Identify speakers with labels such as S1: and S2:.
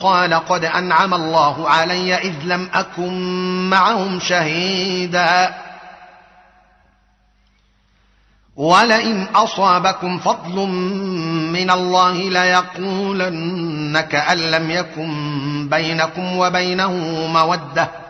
S1: قال قد أنعم الله علي إذ لم أكن معهم شهيدا ولئن أصابكم فضل من الله ليقولن كأن لم يكن بينكم وبينه مودة